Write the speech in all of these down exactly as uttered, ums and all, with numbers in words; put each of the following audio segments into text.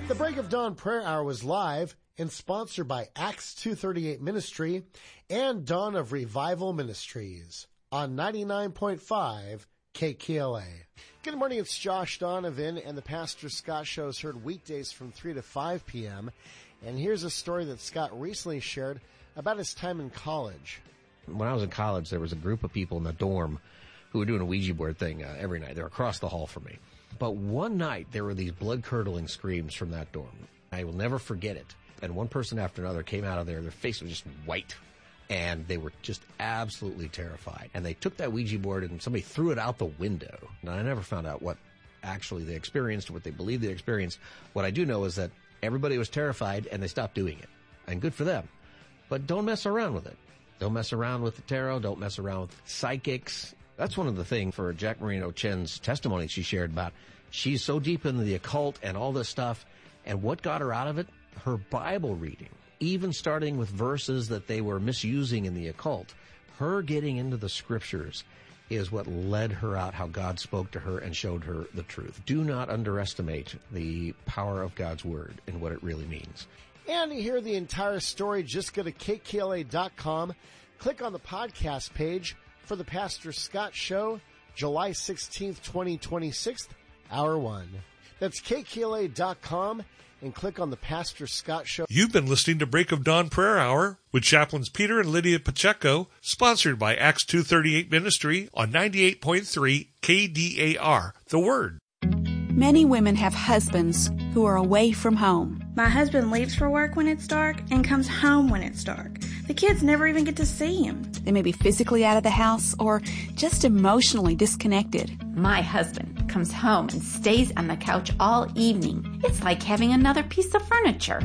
The Break of Dawn Prayer Hour was live and sponsored by Acts two thirty-eight Ministry and Dawn of Revival Ministries on ninety-nine point five K K L A. Good morning, it's Josh Donovan, and the Pastor Scott Show is heard weekdays from three to five p.m. And here's a story that Scott recently shared about his time in college. When I was in college, there was a group of people in the dorm who were doing a Ouija board thing uh, every night. They were across the hall from me. But one night, there were these blood-curdling screams from that dorm. I will never forget it. And one person after another came out of there. Their face was just white. And they were just absolutely terrified. And they took that Ouija board and somebody threw it out the window. And I never found out what actually they experienced or what they believed they experienced. What I do know is that everybody was terrified and they stopped doing it. And good for them. But don't mess around with it. Don't mess around with the tarot. Don't mess around with psychics. That's one of the things for Jack Marino Chen's testimony she shared about. She's so deep into the occult and all this stuff. And what got her out of it? Her Bible reading. Even starting with verses that they were misusing in the occult. Her getting into the scriptures is what led her out, how God spoke to her and showed her the truth. Do not underestimate the power of God's word and what it really means. And to hear the entire story, just go to K K L A dot com, click on the podcast page for the Pastor Scott Show, July sixteenth, twenty twenty-six, Hour one. That's K K L A dot com, and click on the Pastor Scott Show. You've been listening to Break of Dawn Prayer Hour with Chaplains Peter and Lydia Pacheco, sponsored by Acts two thirty-eight Ministry on ninety-eight point three K D A R, The Word. Many women have husbands who are away from home. My husband leaves for work when it's dark and comes home when it's dark. The kids never even get to see him. They may be physically out of the house or just emotionally disconnected. My husband comes home and stays on the couch all evening. It's like having another piece of furniture.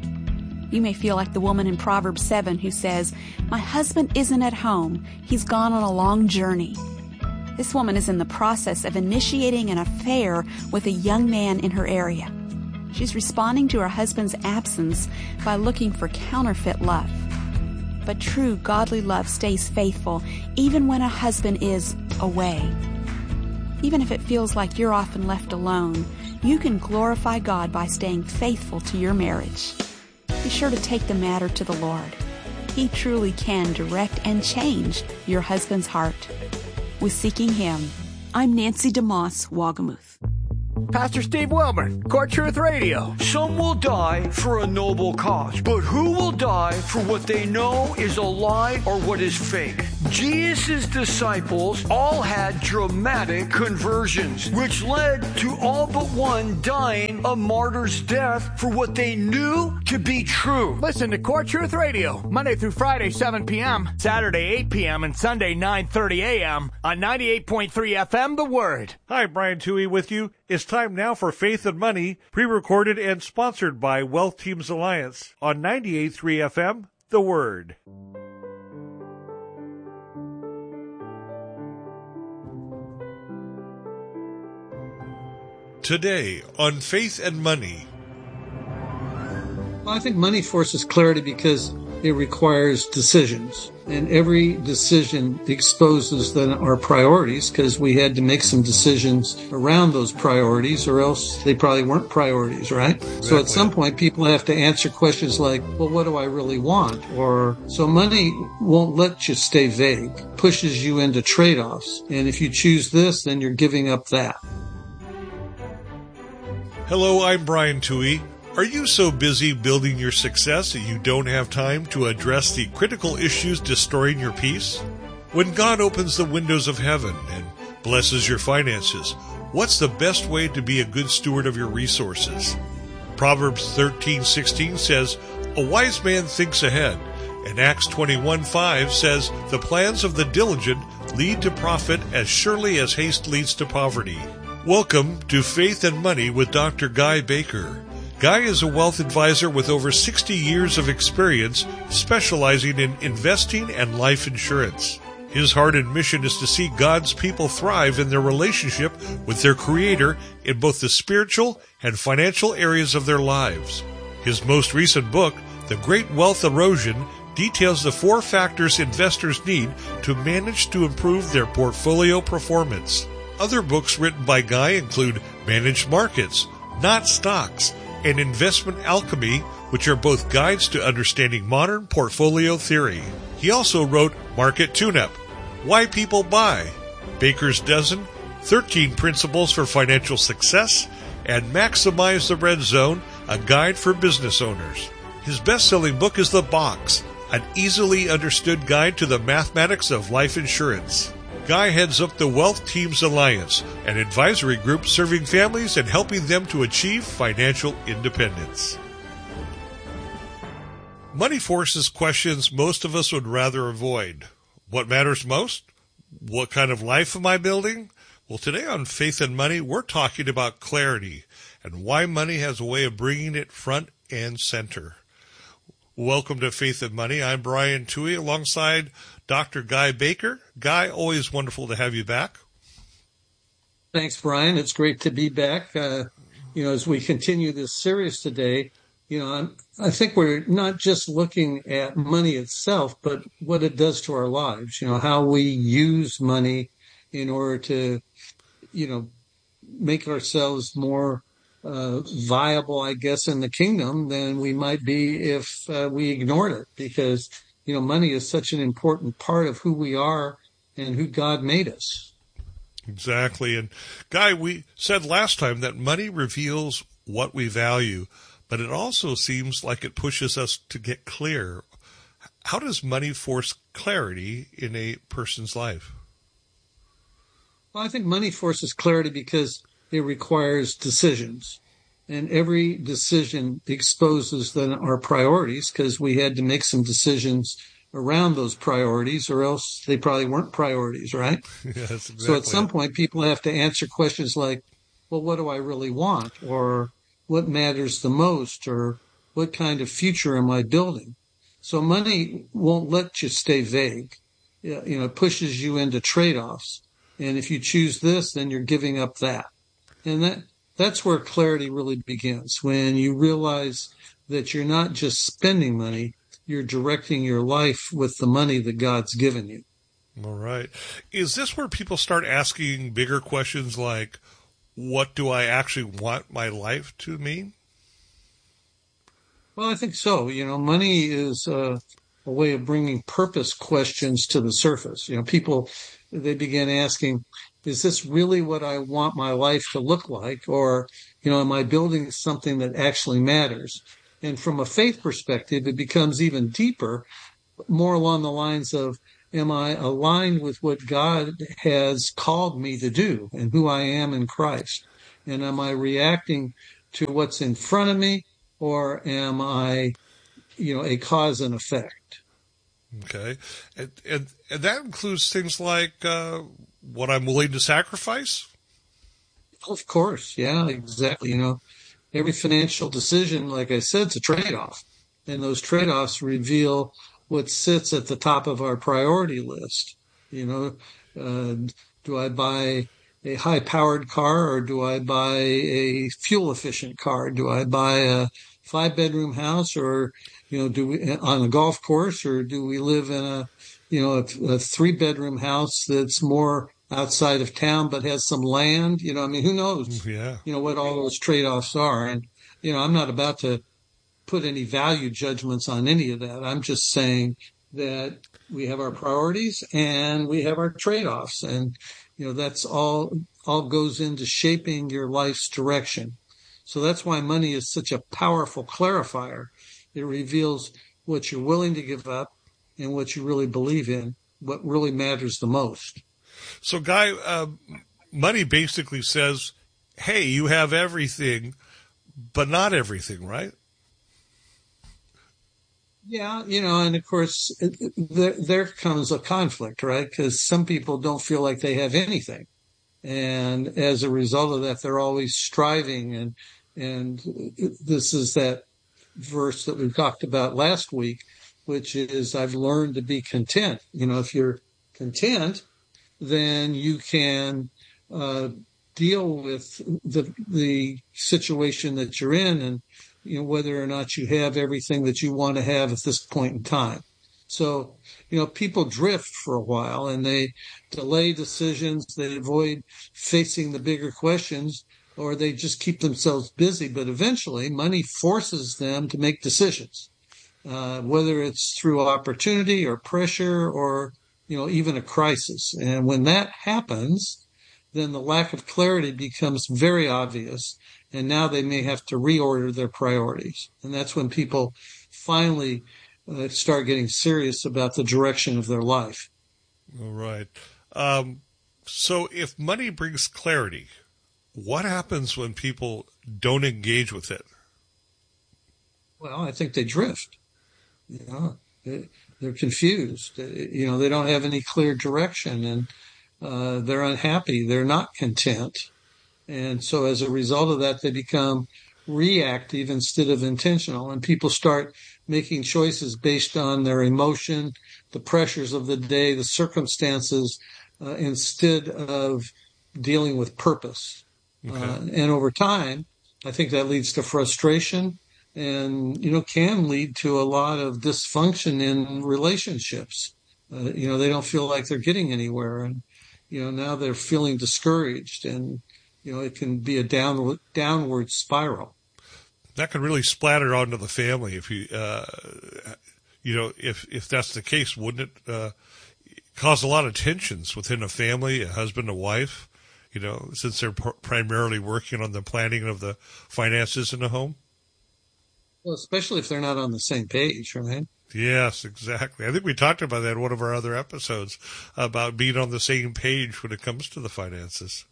You may feel like the woman in Proverbs seven who says, "My husband isn't at home. He's gone on a long journey." This woman is in the process of initiating an affair with a young man in her area. She's responding to her husband's absence by looking for counterfeit love. But true godly love stays faithful even when a husband is away. Even if it feels like you're often left alone, you can glorify God by staying faithful to your marriage. Be sure to take the matter to the Lord. He truly can direct and change your husband's heart. With Seeking Him, I'm Nancy DeMoss, Wagamuth. Pastor Steve Wilmer, Core Truth Radio. Some will die for a noble cause, but who will die for what they know is a lie or what is fake? Jesus' disciples all had dramatic conversions, which led to all but one dying a martyr's death for what they knew to be true. Listen to Core Truth Radio, Monday through Friday, seven p.m., Saturday, eight p.m., and Sunday, nine thirty a.m. on ninety-eight point three F M, The Word. Hi, Brian Toohey with you. It's time now for Faith and Money, pre-recorded and sponsored by Wealth Teams Alliance on ninety-eight point three F M, The Word. Today on Faith and Money. Well, I think money forces clarity because it requires decisions. And every decision exposes then our priorities because we had to make some decisions around those priorities or else they probably weren't priorities, right? Exactly. So at some point people have to answer questions like, well, what do I really want? Or so money won't let you stay vague, pushes you into trade-offs. And if you choose this, then you're giving up that. Hello, I'm Brian Toohey. Are you so busy building your success that you don't have time to address the critical issues destroying your peace? When God opens the windows of heaven and blesses your finances, what's the best way to be a good steward of your resources? Proverbs thirteen sixteen says, "A wise man thinks ahead," and Acts twenty-one five says, "The plans of the diligent lead to profit as surely as haste leads to poverty." Welcome to Faith and Money with Doctor Guy Baker. Guy is a wealth advisor with over sixty years of experience specializing in investing and life insurance. His heart and mission is to see God's people thrive in their relationship with their Creator in both the spiritual and financial areas of their lives. His most recent book, The Great Wealth Erosion, details the four factors investors need to manage to improve their portfolio performance. Other books written by Guy include Managed Markets, Not Stocks, and Investment Alchemy, which are both guides to understanding modern portfolio theory. He also wrote Market Tune-Up, Why People Buy, Baker's Dozen, thirteen Principles for Financial Success, and Maximize the Red Zone, a guide for business owners. His best-selling book is The Box, an easily understood guide to the mathematics of life insurance. Guy heads up the Wealth Teams Alliance, an advisory group serving families and helping them to achieve financial independence. Money forces questions most of us would rather avoid. What matters most? What kind of life am I building? Well, today on Faith and Money, we're talking about clarity and why money has a way of bringing it front and center. Welcome to Faith and Money. I'm Brian Tuohy alongside Doctor Guy Baker. Guy, always wonderful to have you back. Thanks, Brian. It's great to be back. Uh, you know, as we continue this series today, you know, I'm, I think we're not just looking at money itself, but what it does to our lives, you know, how we use money in order to, you know, make ourselves more uh, viable, I guess, in the kingdom than we might be if uh, we ignored it. Because, you know, money is such an important part of who we are and who God made us. Exactly. And Guy, we said last time that money reveals what we value, but it also seems like it pushes us to get clear. How does money force clarity in a person's life? Well, I think money forces clarity because it requires decisions. And every decision exposes then our priorities, because we had to make some decisions around those priorities, or else they probably weren't priorities, right? Yes, exactly. So at some point, people have to answer questions like, well, what do I really want? Or what matters the most? Or what kind of future am I building? So money won't let you stay vague. You know, it pushes you into trade-offs. And if you choose this, then you're giving up that. And that that's where clarity really begins, when you realize that you're not just spending money, you're directing your life with the money that God's given you. All right. Is this where people start asking bigger questions like, what do I actually want my life to mean? Well, I think so. You know, money is a, a way of bringing purpose questions to the surface. You know, people, they begin asking, is this really what I want my life to look like? Or, you know, am I building something that actually matters? And from a faith perspective, it becomes even deeper, more along the lines of, am I aligned with what God has called me to do and who I am in Christ? And am I reacting to what's in front of me, or am I, you know, a cause and effect? Okay. And, and, and that includes things like uh, what I'm willing to sacrifice? Of course. Yeah, exactly. You know, every financial decision, like I said, is a trade-off. And those trade-offs reveal what sits at the top of our priority list. You know, uh, do I buy a high-powered car, or do I buy a fuel-efficient car? Do I buy a five-bedroom house, or, you know, do we on a golf course, or do we live in a, you know, a, a three-bedroom house that's more outside of town but has some land? You know, I mean, who knows? Yeah. You know what all those trade-offs are, and you know, I'm not about to put any value judgments on any of that. I'm just saying that we have our priorities and we have our trade-offs, and you know, that's all all goes into shaping your life's direction. So that's why money is such a powerful clarifier. It reveals what you're willing to give up and what you really believe in, what really matters the most. So, Guy, uh, money basically says, hey, you have everything, but not everything, right? Yeah, you know, and of course, it, it, there, there comes a conflict, right? Because some people don't feel like they have anything. And as a result of that, they're always striving. And, and this is that verse that we talked about last week, which is, I've learned to be content. You know, if you're content, then you can uh, deal with the the situation that you're in, and you know, whether or not you have everything that you want to have at this point in time. So, you know, people drift for a while and they delay decisions. They avoid facing the bigger questions or they just keep themselves busy. But eventually, money forces them to make decisions, uh, whether it's through opportunity or pressure or, you know, even a crisis. And when that happens, then the lack of clarity becomes very obvious. And now they may have to reorder their priorities. And that's when people finally uh, start getting serious about the direction of their life. All right. Um, so if money brings clarity, what happens when people don't engage with it? Well, I think they drift. You know, they're confused. You know, they don't have any clear direction, and uh, they're unhappy. They're not content. And so as a result of that, they become reactive instead of intentional. And people start making choices based on their emotion, the pressures of the day, the circumstances, uh, instead of dealing with purpose. Okay. Uh, and over time, I think that leads to frustration and, you know, can lead to a lot of dysfunction in relationships. Uh, you know, they don't feel like they're getting anywhere. And, you know, now they're feeling discouraged, and, you know, it can be a downward, downward spiral. That can really splatter onto the family if you, uh, you know, if, if that's the case, wouldn't it uh, cause a lot of tensions within a family, a husband, a wife, you know, since they're pr- primarily working on the planning of the finances in the home? Well, especially if they're not on the same page, right? Yes, exactly. I think we talked about that in one of our other episodes about being on the same page when it comes to the finances.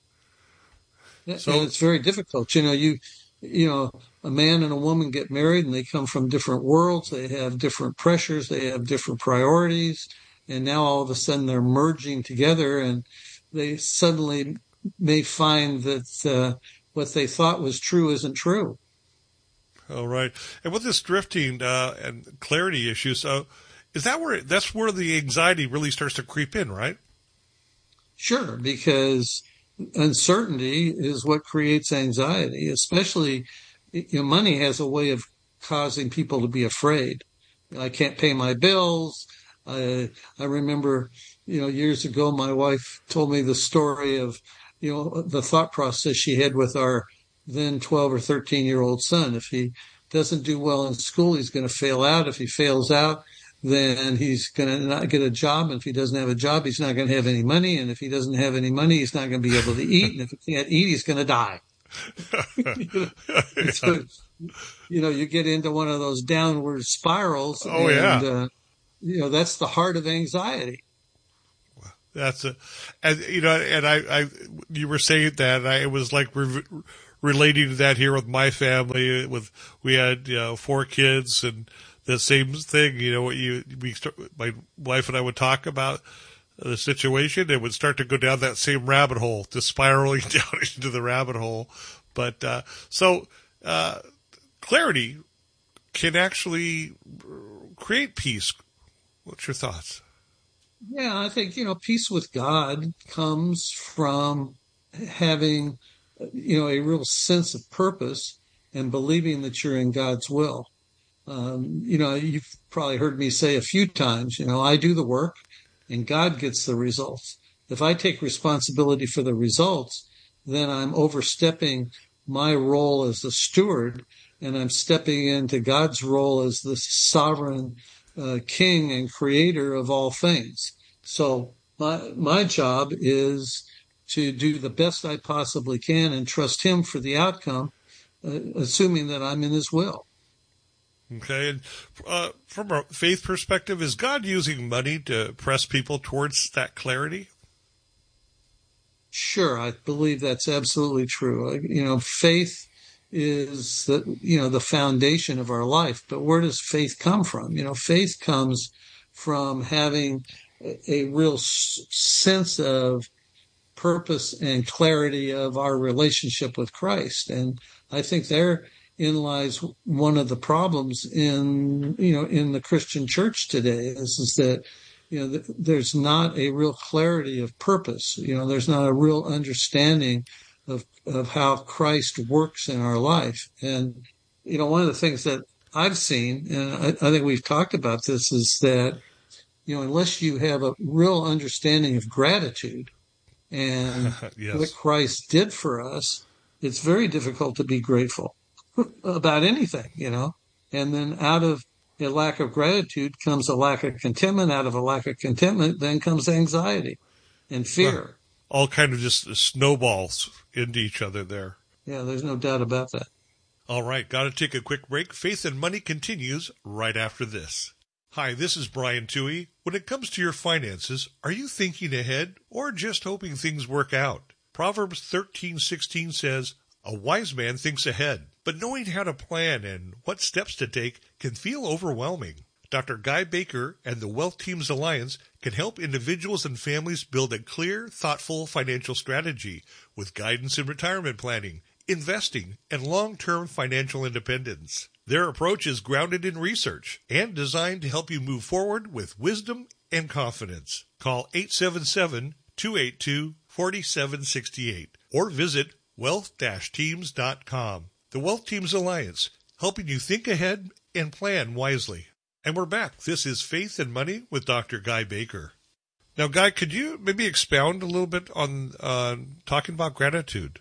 So and it's very difficult. You know, you, you know, a man and a woman get married and they come from different worlds. They have different pressures. They have different priorities. And now all of a sudden they're merging together, and they suddenly may find that uh, what they thought was true isn't true. All right. And with this drifting uh, and clarity issues, uh, is that where, that's where the anxiety really starts to creep in, right? Sure, because uncertainty is what creates anxiety, especially, you know, money has a way of causing people to be afraid. I can't pay my bills. I, I remember, you know, years ago, my wife told me the story of, you know, the thought process she had with our then twelve or thirteen year old son. If he doesn't do well in school, he's going to fail out. If he fails out, then he's going to not get a job. And if he doesn't have a job, he's not going to have any money. And if he doesn't have any money, he's not going to be able to eat. And if he can't eat, he's going to die. you, know? So, you know, you get into one of those downward spirals. Oh, and, yeah. Uh, you know, that's the heart of anxiety. That's a, and, you know, and I, I, you were saying that, and I, it was like re- relating to that here with my family. With, we had, you know, four kids, and the same thing, you know, what you, we, start, my wife and I would talk about the situation, it would start to go down that same rabbit hole, just spiraling down into the rabbit hole. But, uh, so, uh, clarity can actually create peace. What's your thoughts? Yeah, I think, you know, peace with God comes from having, you know, a real sense of purpose and believing that you're in God's will. Um, you know, you've probably heard me say a few times, you know, I do the work and God gets the results. If I take responsibility for the results, then I'm overstepping my role as the steward, and I'm stepping into God's role as the sovereign uh, king and creator of all things. So my my job is to do the best I possibly can and trust him for the outcome, uh, assuming that I'm in his will. Okay. And uh, from a faith perspective, is God using money to press people towards that clarity? Sure. I believe that's absolutely true. You know, faith is the, you know, the foundation of our life. But where does faith come from? You know, faith comes from having a, a real s- sense of purpose and clarity of our relationship with Christ. And I think therein lies one of the problems in, you know, in the Christian church today is, is that, you know, th- there's not a real clarity of purpose. You know, there's not a real understanding of, of how Christ works in our life. And, you know, one of the things that I've seen, and I, I think we've talked about this, is that, you know, unless you have a real understanding of gratitude and yes. what Christ did for us, it's very difficult to be grateful about anything, you know. And then out of a lack of gratitude comes a lack of contentment. Out of a lack of contentment, then comes anxiety and fear. Well, all kind of just snowballs into each other there. Yeah, there's no doubt about that. All right, got to take a quick break. Faith and Money continues right after this. Hi, this is Brian Toohey. When it comes to your finances, are you thinking ahead or just hoping things work out? Proverbs thirteen sixteen says, "A wise man thinks ahead, but knowing how to plan and what steps to take can feel overwhelming." Doctor Guy Baker and the Wealth Teams Alliance can help individuals and families build a clear, thoughtful financial strategy with guidance in retirement planning, investing, and long-term financial independence. Their approach is grounded in research and designed to help you move forward with wisdom and confidence. Call eight seven seven, two eight two, four seven six eight or visit wealth dash teams dot com. The Wealth Teams Alliance, helping you think ahead and plan wisely. And we're back. This is Faith and Money with Doctor Guy Baker. Now, Guy, could you maybe expound a little bit on uh, talking about gratitude?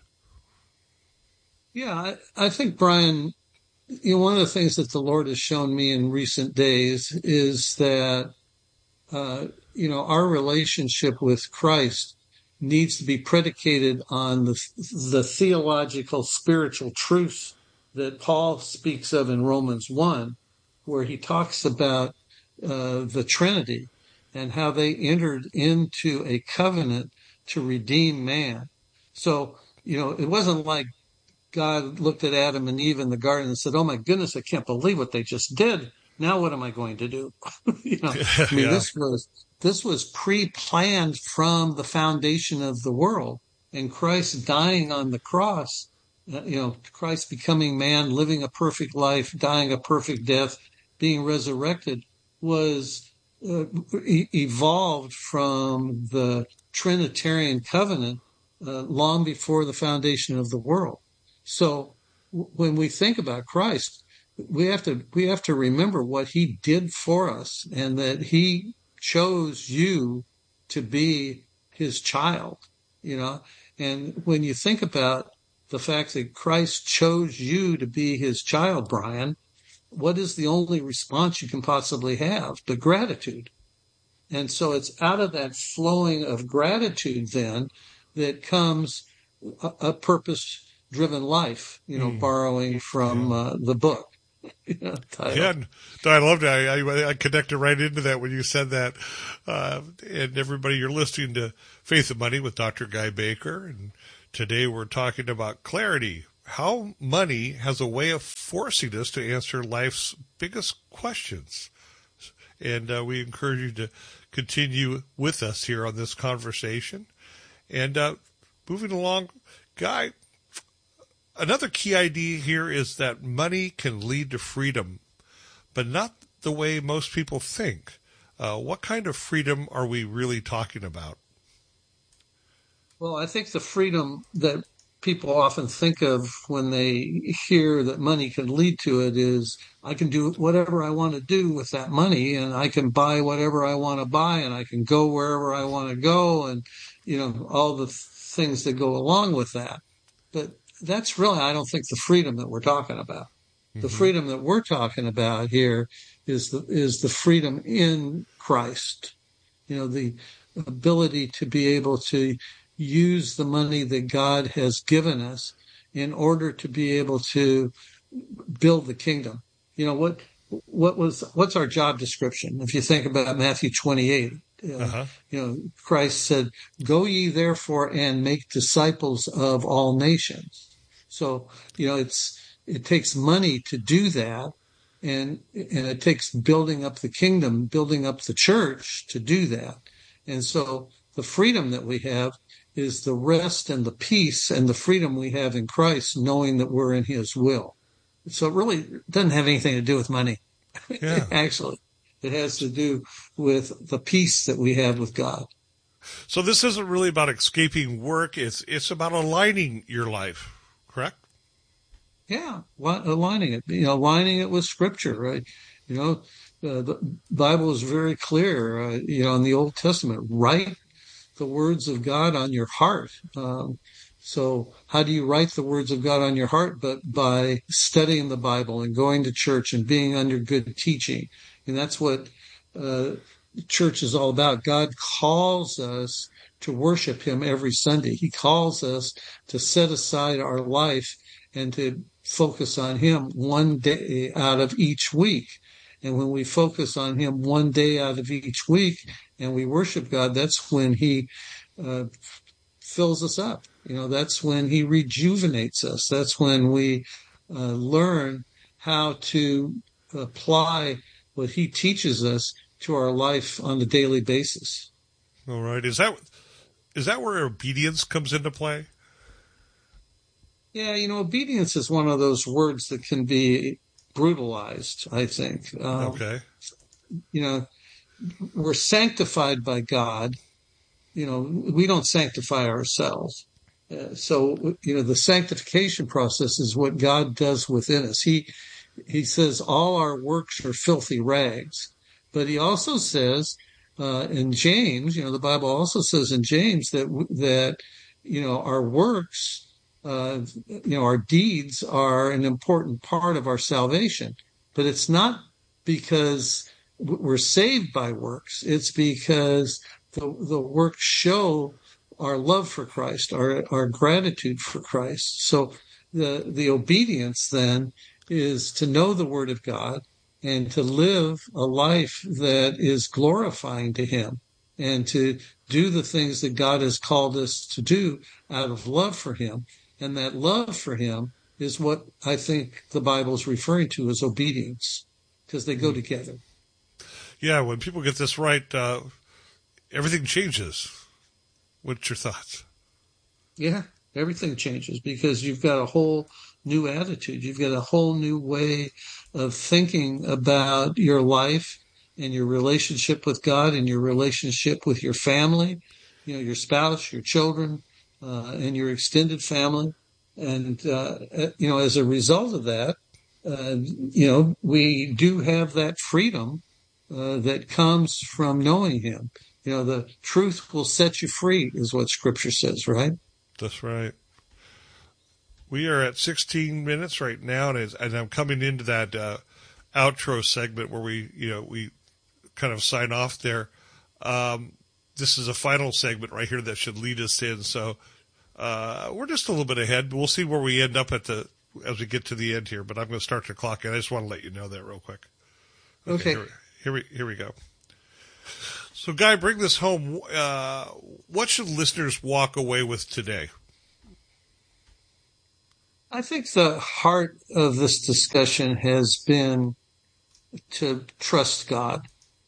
Yeah, I, I think, Brian, you know, one of the things that the Lord has shown me in recent days is that, uh, you know, our relationship with Christ needs to be predicated on the, the theological, spiritual truths that Paul speaks of in Romans one, where he talks about uh, the Trinity and how they entered into a covenant to redeem man. So, you know, it wasn't like God looked at Adam and Eve in the garden and said, "Oh my goodness, I can't believe what they just did. Now what am I going to do?" you know, I mean, yeah. this was this was pre-planned from the foundation of the world, and Christ dying on the cross, uh, you know, Christ becoming man, living a perfect life, dying a perfect death, being resurrected, was uh, e- evolved from the Trinitarian covenant uh, long before the foundation of the world. So w- when we think about Christ, we have to we have to remember what he did for us, and that he chose you to be his child, you know. And when you think about the fact that Christ chose you to be his child, Brian, what is the only response you can possibly have but gratitude? And so it's out of that flowing of gratitude then that comes a, a purpose-driven life, you know, mm. borrowing from uh, the book. Yeah, yeah, I loved it. I, I, I connected right into that when you said that. Uh, and everybody, you're listening to Faith and Money with Doctor Guy Baker. And today we're talking about clarity, how money has a way of forcing us to answer life's biggest questions. And uh, we encourage you to continue with us here on this conversation. And uh, moving along, Guy, another key idea here is that money can lead to freedom, but not the way most people think. Uh, what kind of freedom are we really talking about? Well, I think the freedom that people often think of when they hear that money can lead to it is, I can do whatever I want to do with that money, and I can buy whatever I want to buy, and I can go wherever I want to go, and, you know, all the things that go along with that. But that's really, I don't think, the freedom that we're talking about. Mm-hmm. The freedom that we're talking about here is the is the freedom in Christ. You know, the ability to be able to use the money that God has given us in order to be able to build the kingdom. You know, what what was what's our job description? If you think about Matthew twenty-eight, uh, uh-huh. you know, Christ said, "Go ye therefore and make disciples of all nations." So, you know, it's it takes money to do that, and and it takes building up the kingdom, building up the church to do that. And so the freedom that we have is the rest and the peace and the freedom we have in Christ, knowing that we're in his will. So it really doesn't have anything to do with money. Yeah. Actually, it has to do with the peace that we have with God. So this isn't really about escaping work. It's it's about aligning your life, correct? Yeah, aligning it. You know, aligning it with Scripture, right? You know, uh, the Bible is very clear. Uh, you know, in the Old Testament, write the words of God on your heart. Um, So how do you write the words of God on your heart? But by studying the Bible and going to church and being under good teaching. And that's what uh, church is all about. God calls us to worship him every Sunday. He calls us to set aside our life and to focus on him one day out of each week. And when we focus on him one day out of each week and we worship God, that's when he uh, fills us up. You know, that's when he rejuvenates us. That's when we uh, learn how to apply what he teaches us to our life on a daily basis. All right. Is that is that where obedience comes into play? Yeah, you know, obedience is one of those words that can be brutalized, I think. Um, okay. You know, we're sanctified by God. You know, we don't sanctify ourselves. Uh, so, you know, the sanctification process is what God does within us. He he says all our works are filthy rags. But he also says uh, in James, you know, the Bible also says in James that, that you know, our works, uh, you know, our deeds are an important part of our salvation. But it's not because we're saved by works. It's because the, the works show our love for Christ, our, our gratitude for Christ. So the, the obedience then is to know the Word of God and to live a life that is glorifying to him and to do the things that God has called us to do out of love for him. And that love for him is what I think the Bible is referring to as obedience, because they go together. Yeah, when people get this right, uh, everything changes. What's your thoughts? Yeah, everything changes because you've got a whole new attitude. You've got a whole new way of thinking about your life and your relationship with God and your relationship with your family, you know, your spouse, your children, uh, and your extended family. And, uh, you know, as a result of that, uh, you know, we do have that freedom uh, that comes from knowing him. You know, the truth will set you free is what Scripture says, right? That's right. We are at sixteen minutes right now, and, and I'm coming into that uh, outro segment where we, you know, we kind of sign off there. Um, this is a final segment right here that should lead us in. So uh, we're just a little bit ahead. We'll see where we end up at the as we get to the end here. But I'm going to start the clock, and I just want to let you know that real quick. Okay. okay. Here, here we here we go. So, Guy, bring this home. Uh, what should listeners walk away with today? I think the heart of this discussion has been to trust God.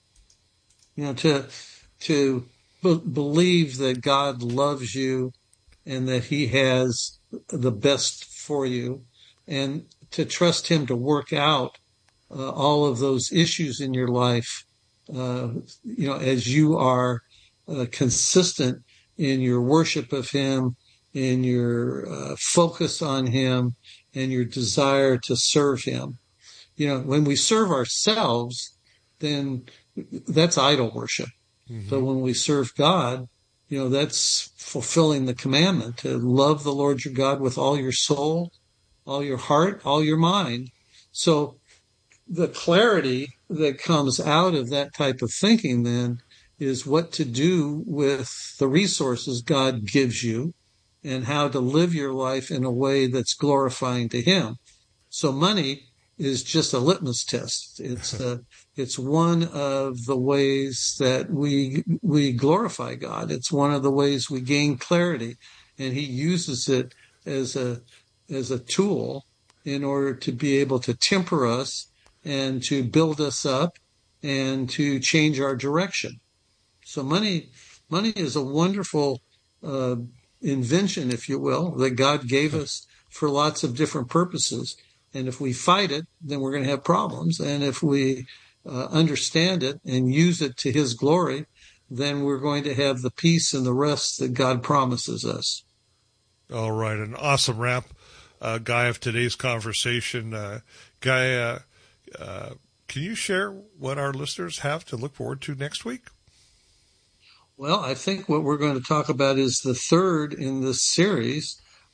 You know, to to be- believe that God loves you and that he has the best for you, and to trust him to work out uh, all of those issues in your life, uh, you know, as you are uh, consistent in your worship of him, in your uh, focus on him, and your desire to serve him. You know, when we serve ourselves, then that's idol worship. Mm-hmm. But when we serve God, you know, that's fulfilling the commandment to love the Lord your God with all your soul, all your heart, all your mind. So the clarity that comes out of that type of thinking then is what to do with the resources God gives you and how to live your life in a way that's glorifying to him. So money is just a litmus test. It's a, it's one of the ways that we we glorify God. It's one of the ways we gain clarity, and he uses it as a as a tool in order to be able to temper us and to build us up and to change our direction. So money money is a wonderful uh, invention, if you will, that God gave us for lots of different purposes. And if we fight it, then we're going to have problems. And if we uh, understand it and use it to his glory, then we're going to have the peace and the rest that God promises us. All right. An awesome wrap, uh, Guy, of today's conversation. Uh, Guy, uh, uh, can you share what our listeners have to look forward to next week? Well, I think what we're going to talk about is the third in this series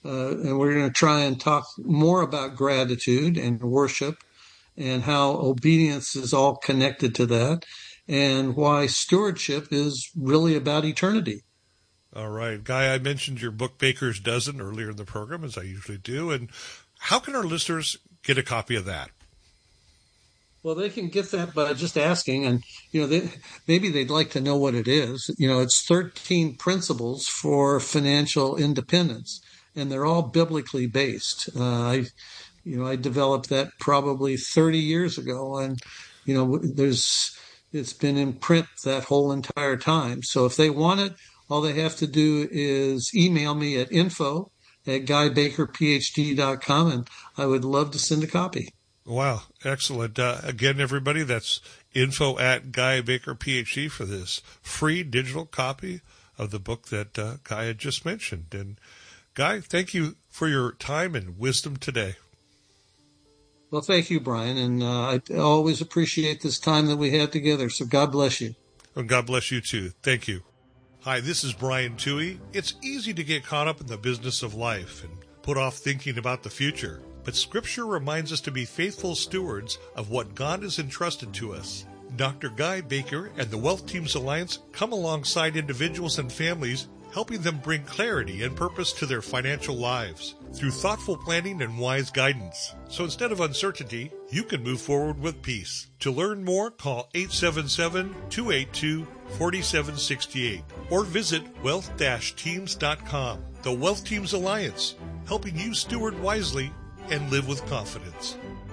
Uh, and we're going to try and talk more about gratitude and worship and how obedience is all connected to that and why stewardship is really about eternity. All right. Guy, I mentioned your book, Baker's Dozen, earlier in the program, as I usually do. And how can our listeners get a copy of that? Well, they can get that by just asking, and you know, they, maybe they'd like to know what it is. You know, it's thirteen principles for financial independence, and they're all biblically based. Uh, I, you know, I developed that probably thirty years ago, and you know, there's it's been in print that whole entire time. So if they want it, all they have to do is email me at info at guy baker p h d dot com, and I would love to send a copy. Wow, excellent. Uh, again, everybody, that's info at Guy Baker, P H D for this free digital copy of the book that uh, Guy had just mentioned. And Guy, thank you for your time and wisdom today. Well, thank you, Brian, and uh, I always appreciate this time that we had together, so God bless you. And God bless you, too. Thank you. Hi, this is Brian Toohey. It's easy to get caught up in the business of life and put off thinking about the future. But Scripture reminds us to be faithful stewards of what God has entrusted to us. Doctor Guy Baker and the Wealth Teams Alliance come alongside individuals and families, helping them bring clarity and purpose to their financial lives through thoughtful planning and wise guidance. So instead of uncertainty, you can move forward with peace. To learn more, call eight seven seven, two eight two, four seven six eight or visit wealth dash teams dot com. The Wealth Teams Alliance, helping you steward wisely and live with confidence.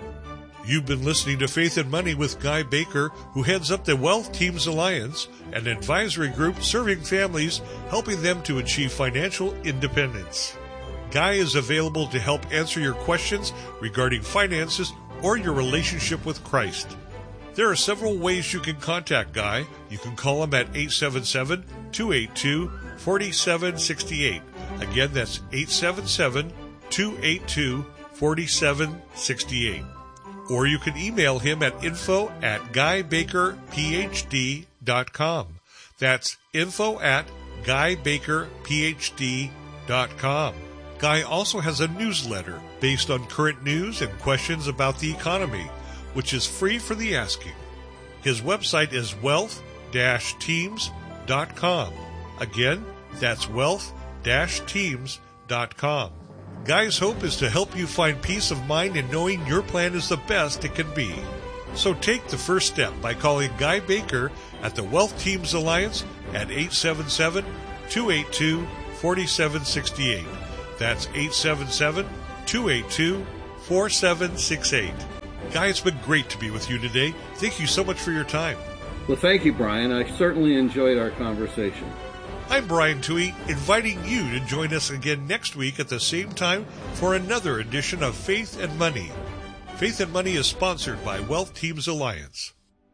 You've been listening to Faith and Money with Guy Baker, who heads up the Wealth Teams Alliance, an advisory group serving families, helping them to achieve financial independence. Guy is available to help answer your questions regarding finances or your relationship with Christ. There are several ways you can contact Guy. You can call him at eight seven seven, two eight two, four seven six eight. Again, that's eight seven seven, two eight two, four seven six eight. Or you can email him at info at guy baker p h d dot com. That's info at guy baker p h d dot com. Guy also has a newsletter based on current news and questions about the economy, which is free for the asking. His website is wealth dash teams dot com. Again, that's wealth dash teams dot com. Guy's hope is to help you find peace of mind in knowing your plan is the best it can be. So take the first step by calling Guy Baker at the Wealth Teams Alliance at eight seven seven, two eight two, four seven six eight. That's eight seven seven, two eight two, four seven six eight. Guy, it's been great to be with you today. Thank you so much for your time. Well, thank you, Brian. I certainly enjoyed our conversation. I'm Brian Toohey, inviting you to join us again next week at the same time for another edition of Faith and Money. Faith and Money is sponsored by Wealth Teams Alliance.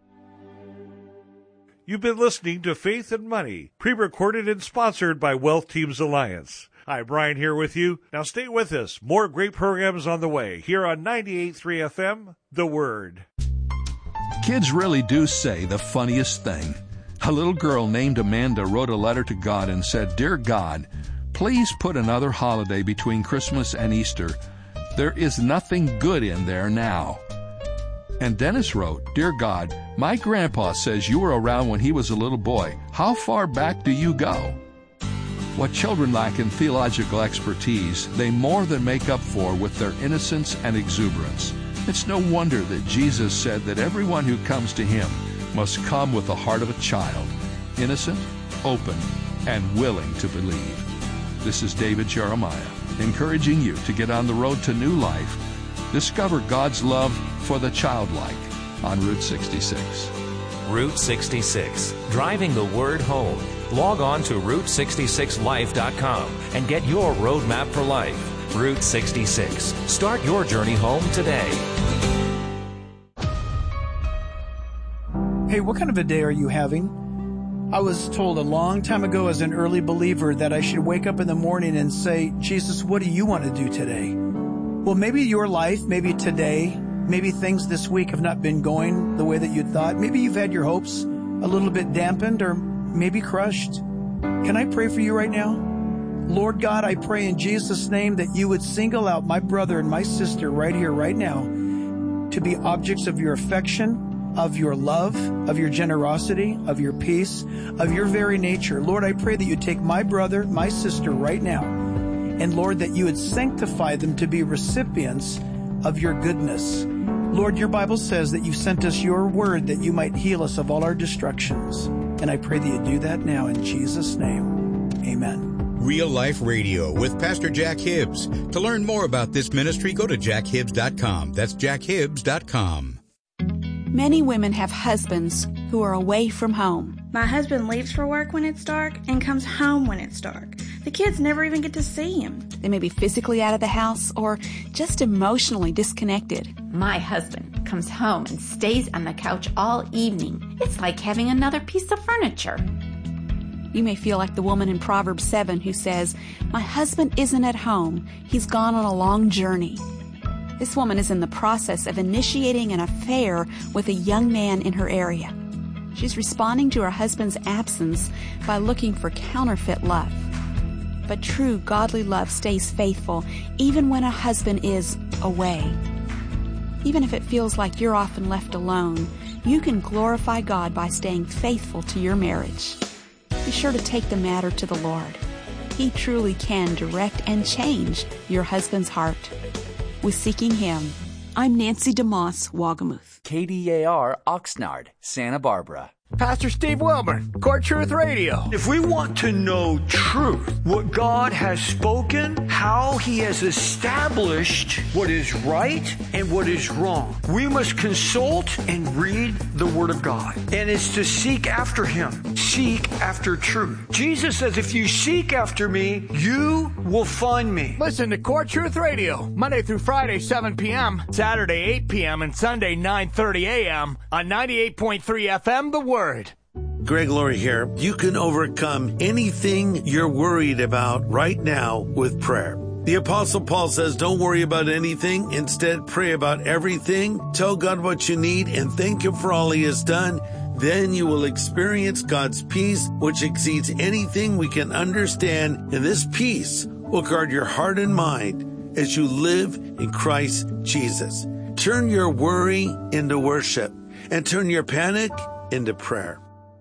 You've been listening to Faith and Money, pre-recorded and sponsored by Wealth Teams Alliance. Hi, Brian here with you. Now stay with us. More great programs on the way here on ninety-eight point three F M, The Word. Kids really do say the funniest thing. A little girl named Amanda wrote a letter to God and said, "Dear God, please put another holiday between Christmas and Easter. There is nothing good in there now." And Dennis wrote, "Dear God, my grandpa says you were around when he was a little boy. How far back do you go?" What children lack in theological expertise, they more than make up for with their innocence and exuberance. It's no wonder that Jesus said that everyone who comes to him must come with the heart of a child, innocent, open, and willing to believe. This is David Jeremiah, encouraging you to get on the road to new life. Discover God's love for the childlike on Route sixty-six. Route sixty-six, driving the word home. Log on to route sixty-six life dot com and get your roadmap for life. Route sixty-six. Start your journey home today. Hey, what kind of a day are you having? I was told a long time ago as an early believer that I should wake up in the morning and say, "Jesus, what do you want to do today?" Well, maybe your life, maybe today, maybe things this week have not been going the way that you thought. Maybe you've had your hopes a little bit dampened or maybe crushed. Can I pray for you right now? Lord God, I pray in Jesus' name that you would single out my brother and my sister right here, right now, to be objects of your affection, of your love, of your generosity, of your peace, of your very nature. Lord, I pray that you take my brother, my sister right now, and Lord, that you would sanctify them to be recipients of your goodness. Lord, your Bible says that you sent us your word that you might heal us of all our destructions. And I pray that you do that now in Jesus' name. Amen. Real Life Radio with Pastor Jack Hibbs. To learn more about this ministry, go to jack hibbs dot com. That's jack hibbs dot com. Many women have husbands who are away from home. My husband leaves for work when it's dark and comes home when it's dark. The kids never even get to see him. They may be physically out of the house or just emotionally disconnected. My husband comes home and stays on the couch all evening. It's like having another piece of furniture. You may feel like the woman in Proverbs seven who says, "My husband isn't at home. He's gone on a long journey." This woman is in the process of initiating an affair with a young man in her area. She's responding to her husband's absence by looking for counterfeit love. But true godly love stays faithful even when a husband is away. Even if it feels like you're often left alone, you can glorify God by staying faithful to your marriage. Be sure to take the matter to the Lord. He truly can direct and change your husband's heart. With Seeking Him, I'm Nancy DeMoss, Wagamuth. K D A R Oxnard, Santa Barbara. Pastor Steve Wilburn, Core Truth Radio. If we want to know truth, what God has spoken, how He has established what is right and what is wrong, we must consult and read the Word of God. And it's to seek after Him. Seek after truth. Jesus says, if you seek after me, you will find me. Listen to Core Truth Radio, Monday through Friday, seven p.m., Saturday, eight p.m., and Sunday, nine thirty a.m. on ninety-eight point three F M, The Word. Greg Laurie here. You can overcome anything you're worried about right now with prayer. The Apostle Paul says, don't worry about anything. Instead, pray about everything. Tell God what you need and thank Him for all He has done. Then you will experience God's peace, which exceeds anything we can understand. And this peace will guard your heart and mind as you live in Christ Jesus. Turn your worry into worship and turn your panic into prayer.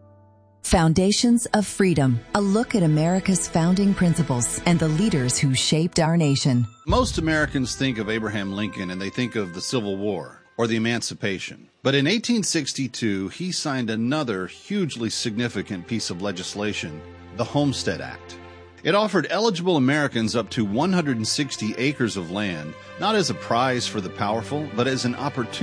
Foundations of Freedom, a look at America's founding principles and the leaders who shaped our nation. Most Americans think of Abraham Lincoln and they think of the Civil War or the Emancipation. But in eighteen sixty-two, he signed another hugely significant piece of legislation, the Homestead Act. It offered eligible Americans up to one hundred sixty acres of land, not as a prize for the powerful, but as an opportunity